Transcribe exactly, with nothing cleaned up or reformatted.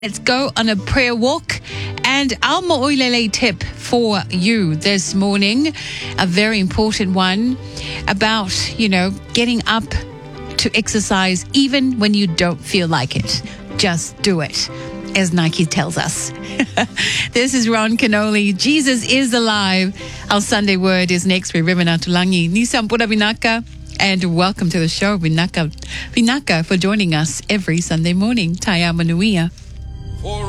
Let's go on a prayer walk. And our Mo'oilele tip for you this morning, a very important one about, you know, getting up to exercise even when you don't feel like it. Just do it, as Nike tells us. This is Ron Canoli. Jesus is alive. Our Sunday word is next with Reverend Atulangi. Nisampura Vinaka. And welcome to the show, Vinaka, Vinaka, for joining us every Sunday morning. Taya Manuia.